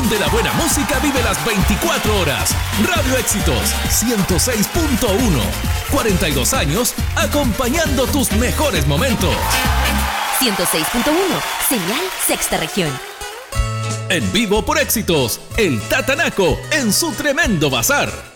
donde la buena música vive las 24 horas. Radio Éxitos 106.1. 42 años acompañando tus mejores momentos. 106.1, señal Sexta Región. En vivo por Éxitos, el Tatanaco en su tremendo bazar.